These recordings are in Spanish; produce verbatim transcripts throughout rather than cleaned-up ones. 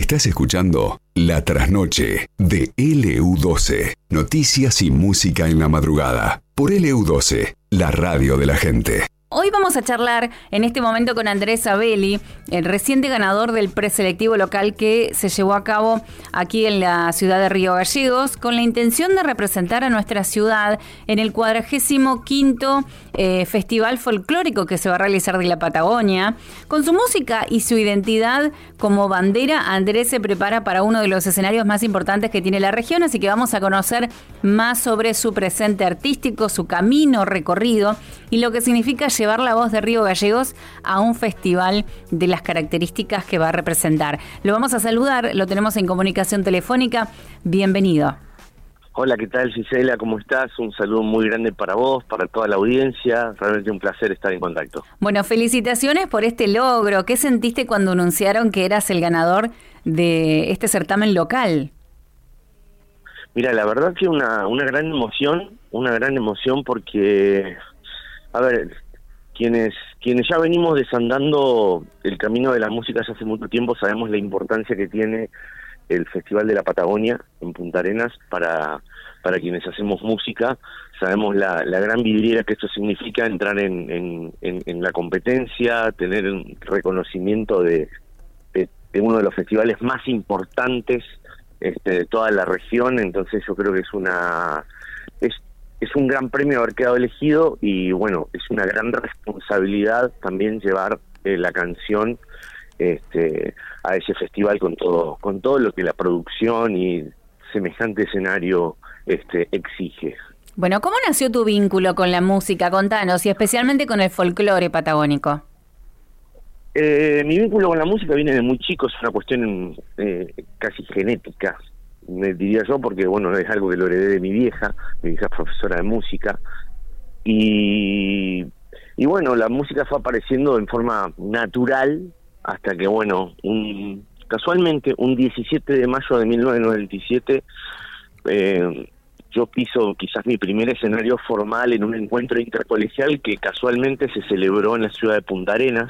Estás escuchando La Trasnoche de L U doce. Noticias y música en la madrugada. Por L U doce, la radio de la gente. Hoy vamos a charlar en este momento con Andrés Abeli, el reciente ganador del preselectivo local que se llevó a cabo aquí en la ciudad de Río Gallegos, con la intención de representar a nuestra ciudad en el cuadragésimo quinto eh, Festival Folclórico que se va a realizar de la Patagonia. Con su música y su identidad como bandera, Andrés se prepara para uno de los escenarios más importantes que tiene la región, así que vamos a conocer más sobre su presente artístico, su camino recorrido y lo que significa llevar la voz de Río Gallegos a un festival de las características que va a representar. Lo vamos a saludar, lo tenemos en comunicación telefónica. Bienvenido. Hola, ¿qué tal, Gisela? ¿Cómo estás? Un saludo muy grande para vos, para toda la audiencia. Realmente un placer estar en contacto. Bueno, felicitaciones por este logro. ¿Qué sentiste cuando anunciaron que eras el ganador de este certamen local? Mira, la verdad que una, una gran emoción, una gran emoción porque, a ver, quienes quienes ya venimos desandando el camino de la música ya hace mucho tiempo sabemos la importancia que tiene el Festival de la Patagonia en Punta Arenas para para quienes hacemos música. Sabemos la, la gran vidriera que esto significa, entrar en, en, en, en la competencia, tener un reconocimiento de, de, de uno de los festivales más importantes este, de toda la región. Entonces yo creo que es una es Es un gran premio haber quedado elegido y bueno, es una gran responsabilidad también llevar eh, la canción este, a ese festival con todo con todo lo que la producción y semejante escenario este, exige. Bueno, ¿cómo nació tu vínculo con la música? Contanos, y especialmente con el folclore patagónico. Eh, mi vínculo con la música viene de muy chico, es una cuestión eh, casi genética, me diría yo, porque bueno, es algo que lo heredé de mi vieja, mi vieja es profesora de música, y, y bueno, la música fue apareciendo en forma natural, hasta que bueno, un, casualmente un diecisiete de mayo de mil novecientos noventa y siete, eh, yo piso quizás mi primer escenario formal en un encuentro intercolegial que casualmente se celebró en la ciudad de Punta Arenas.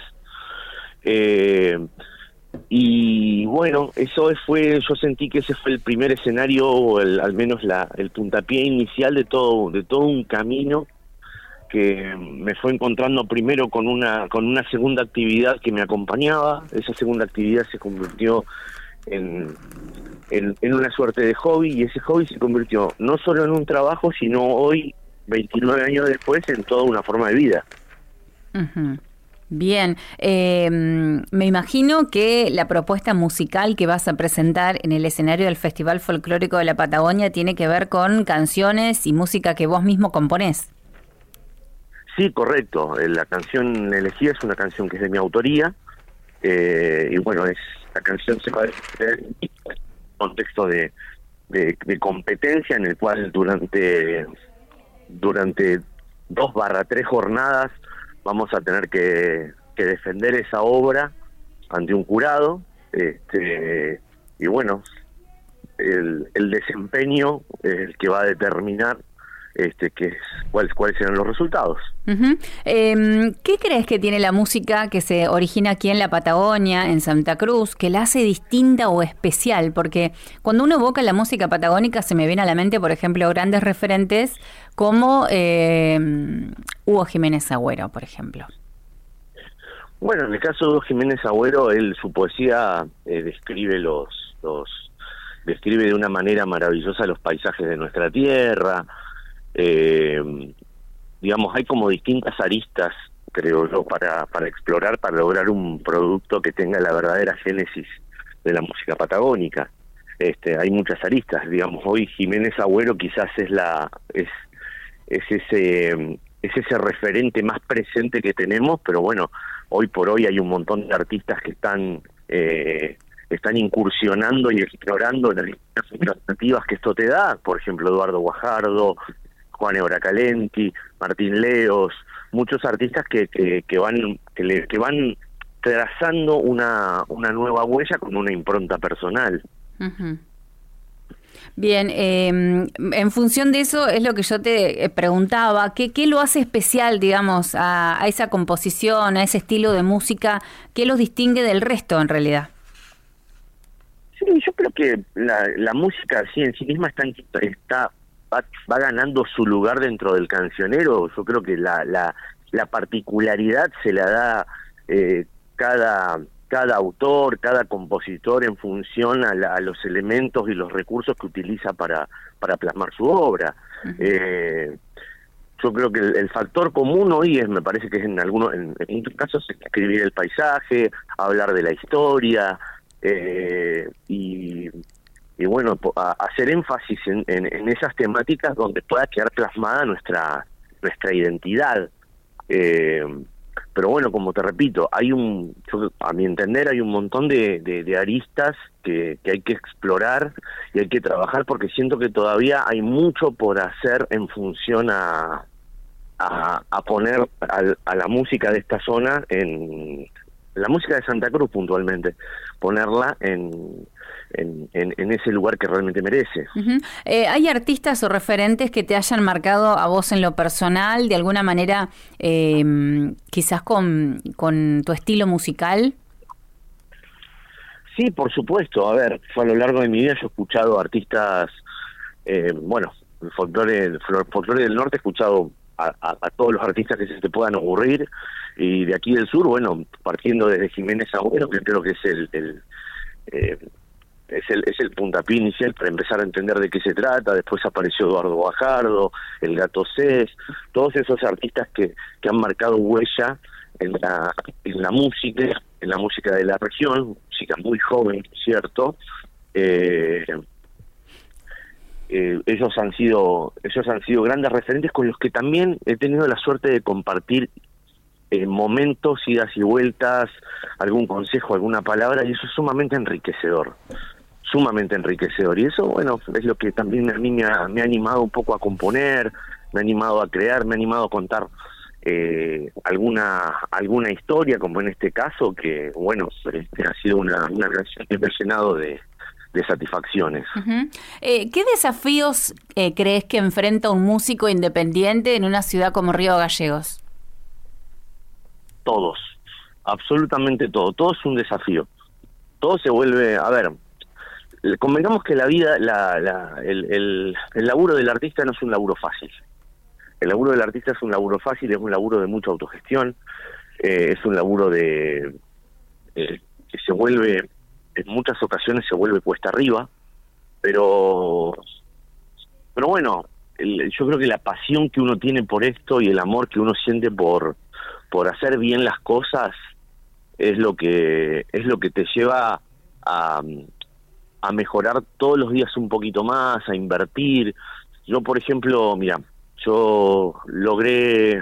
eh, Y bueno, eso fue, yo sentí que ese fue el primer escenario, o el, al menos la, el puntapié inicial de todo, de todo un camino que me fue encontrando primero con una, con una segunda actividad que me acompañaba. Esa segunda actividad se convirtió en, en, en una suerte de hobby, y ese hobby se convirtió no solo en un trabajo, sino hoy, veintinueve años después, en toda una forma de vida. Uh-huh. Bien, eh, me imagino que la propuesta musical que vas a presentar en el escenario del Festival Folclórico de la Patagonia tiene que ver con canciones y música que vos mismo componés. Sí, correcto. La canción elegida es una canción que es de mi autoría, eh, y bueno, es la canción se va a hacer en un contexto de, de, de competencia en el cual durante, durante dos barra tres jornadas vamos a tener que, que defender esa obra ante un jurado, este, y bueno, el, el desempeño es el que va a determinar este, que es, cuáles cuáles serán los resultados. Uh-huh. Eh, ¿Qué crees que tiene la música que se origina aquí en la Patagonia, en Santa Cruz, que la hace distinta o especial? Porque cuando uno evoca la música patagónica se me viene a la mente, por ejemplo, grandes referentes como eh, Hugo Jiménez Agüero, por ejemplo. Bueno, en el caso de Hugo Jiménez Agüero, él, su poesía eh, describe los, los describe de una manera maravillosa los paisajes de nuestra tierra. Eh, digamos, hay como distintas aristas, creo yo, para, para explorar, para lograr un producto que tenga la verdadera génesis de la música patagónica. Este, hay muchas aristas, digamos, hoy Jiménez Agüero quizás es la es es ese es ese referente más presente que tenemos, pero bueno, hoy por hoy hay un montón de artistas que están eh, están incursionando y explorando las distintas alternativas que esto te da, por ejemplo, Eduardo Guajardo, Juan Ebra Calenti, Martín Leos, muchos artistas que, que, que van que, le, que van trazando una, una nueva huella con una impronta personal. Uh-huh. Bien, eh, en función de eso es lo que yo te preguntaba, ¿qué, qué lo hace especial, digamos, a, a esa composición, a ese estilo de música? ¿Qué los distingue del resto en realidad? Sí, yo creo que la, la música así en sí misma está, está va, va ganando su lugar dentro del cancionero. Yo creo que la, la, la particularidad se la da eh, cada cada autor, cada compositor en función a, la, a los elementos y los recursos que utiliza para, para plasmar su obra. Uh-huh. Eh, yo creo que el, el factor común hoy es, me parece que es en algunos, en, en muchos casos, escribir el paisaje, hablar de la historia, eh, y, y bueno, a, hacer énfasis en, en, en esas temáticas donde pueda quedar plasmada nuestra, nuestra identidad. Eh, Pero bueno, como te repito, hay un, yo, a mi entender, hay un montón de, de, de aristas que, que hay que explorar y hay que trabajar, porque siento que todavía hay mucho por hacer en función a, a, a poner a, a la música de esta zona, en la música de Santa Cruz puntualmente, ponerla en, en, en, en ese lugar que realmente merece. Uh-huh. Eh, ¿Hay artistas o referentes que te hayan marcado a vos en lo personal, de alguna manera, eh, quizás con, con tu estilo musical? Sí, por supuesto. A ver, fue a lo largo de mi vida yo he escuchado artistas, eh, bueno, el folclore, el folclore del norte he escuchado a, a, a todos los artistas que se te puedan ocurrir, y de aquí del sur, bueno, partiendo desde Jiménez Agüero, que creo que es el... el eh, Es el, es el puntapié inicial para empezar a entender de qué se trata. Después apareció Eduardo Bajardo, el Gato Cés, todos esos artistas que, que han marcado huella en la, en la música, en la música de la región, música muy joven, ¿cierto? Eh, eh, ellos han sido, ellos han sido grandes referentes con los que también he tenido la suerte de compartir eh, momentos, idas y vueltas, algún consejo, alguna palabra, y eso es sumamente enriquecedor. sumamente enriquecedor, y eso, bueno, es lo que también a mí me ha, me ha animado un poco a componer, me ha animado a crear, me ha animado a contar eh, alguna alguna historia, como en este caso, que, bueno, este, ha sido una, una canción que me ha llenado de, de satisfacciones. Uh-huh. Eh, ¿Qué desafíos eh, crees que enfrenta un músico independiente en una ciudad como Río Gallegos? Todos, absolutamente todo, todo es un desafío. Todo se vuelve, a ver, convengamos que la vida, la, la, el, el, el laburo del artista no es un laburo fácil. El laburo del artista es un laburo fácil, es un laburo de mucha autogestión, eh, es un laburo de eh, que se vuelve, en muchas ocasiones se vuelve cuesta arriba, pero pero bueno, el, yo creo que la pasión que uno tiene por esto y el amor que uno siente por por hacer bien las cosas es lo que es lo que te lleva a a mejorar todos los días un poquito más, a invertir. Yo, por ejemplo, mira, yo logré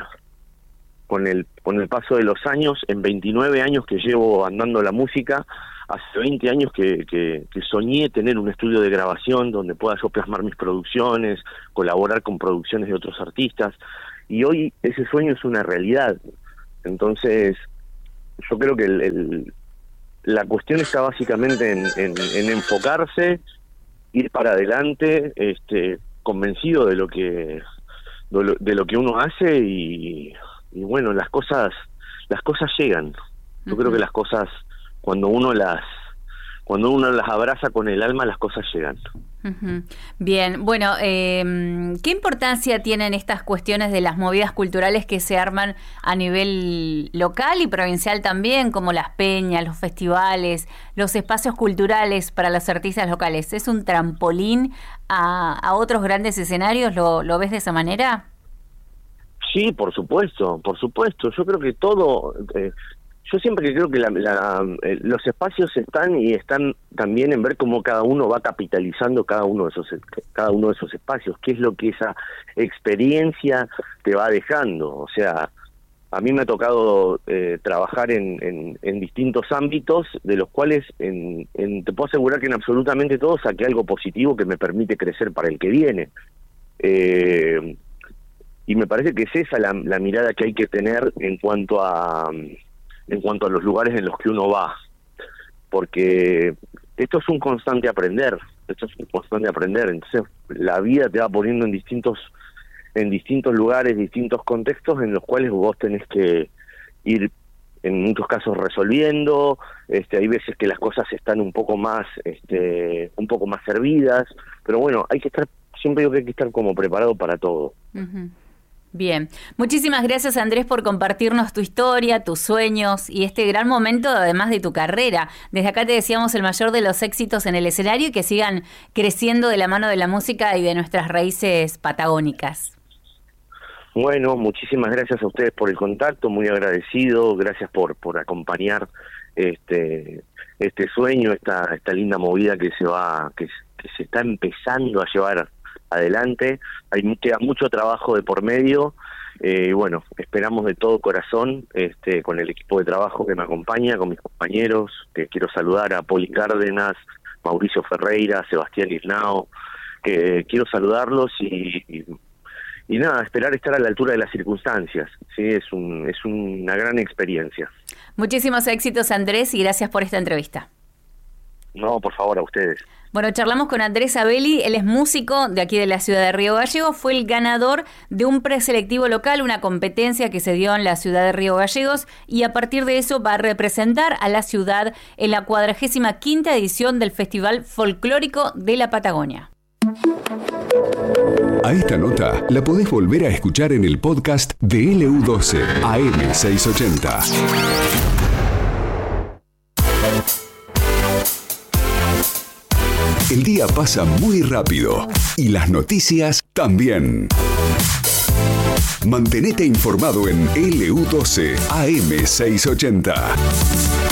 con el con el paso de los años, en veintinueve años que llevo andando la música, hace veinte años que, que, que soñé tener un estudio de grabación donde pueda yo plasmar mis producciones, colaborar con producciones de otros artistas, y hoy ese sueño es una realidad. Entonces, yo creo que el, el la cuestión está básicamente en, en, en enfocarse, ir para adelante, este, convencido de lo que de lo, de lo que uno hace, y, y bueno, las cosas las cosas llegan. Yo uh-huh. creo que las cosas, cuando uno las cuando uno las abraza con el alma, las cosas llegan. Uh-huh. Bien, bueno, eh, ¿qué importancia tienen estas cuestiones de las movidas culturales que se arman a nivel local y provincial también, como las peñas, los festivales, los espacios culturales para los artistas locales? ¿Es un trampolín a, a otros grandes escenarios? ¿Lo, lo ves de esa manera? Sí, por supuesto, por supuesto. Yo creo que todo... Eh, Yo siempre que creo que la, la, eh, los espacios están y están también en ver cómo cada uno va capitalizando cada uno de esos cada uno de esos espacios, qué es lo que esa experiencia te va dejando. O sea, a mí me ha tocado eh, trabajar en, en, en distintos ámbitos, de los cuales en, en, te puedo asegurar que en absolutamente todos saqué algo positivo que me permite crecer para el que viene. Eh, y me parece que es esa la, la mirada que hay que tener en cuanto a... en cuanto a los lugares en los que uno va, porque esto es un constante aprender, esto es un constante aprender, entonces la vida te va poniendo en distintos en distintos lugares, distintos contextos en los cuales vos tenés que ir en muchos casos resolviendo, este, hay veces que las cosas están un poco más, este, un poco más servidas, pero bueno, hay que estar, siempre digo que hay que estar como preparado para todo. Uh-huh. Bien, muchísimas gracias Andrés por compartirnos tu historia, tus sueños y este gran momento además de tu carrera. Desde acá te deseamos el mayor de los éxitos en el escenario y que sigan creciendo de la mano de la música y de nuestras raíces patagónicas. Bueno, muchísimas gracias a ustedes por el contacto, muy agradecido, gracias por por acompañar este este sueño, esta esta linda movida que se va que, que se está empezando a llevar adelante. Hay queda mucho trabajo de por medio, eh, y bueno, esperamos de todo corazón, este, con el equipo de trabajo que me acompaña, con mis compañeros, que quiero saludar a Poli Cárdenas, Mauricio Ferreira, Sebastián Isnao, que quiero saludarlos y, y, y nada, esperar estar a la altura de las circunstancias, sí, es un es una gran experiencia. Muchísimos éxitos Andrés y gracias por esta entrevista. No, por favor, a ustedes. Bueno, charlamos con Andrés Abelli, él es músico de aquí de la ciudad de Río Gallegos, fue el ganador de un preselectivo local, una competencia que se dio en la ciudad de Río Gallegos y a partir de eso va a representar a la ciudad en la cuadragésima quinta edición del Festival Folclórico de la Patagonia. A esta nota la podés volver a escuchar en el podcast de L U doce A M seiscientos ochenta. El día pasa muy rápido y las noticias también. Mantenete informado en L U doce A M seiscientos ochenta.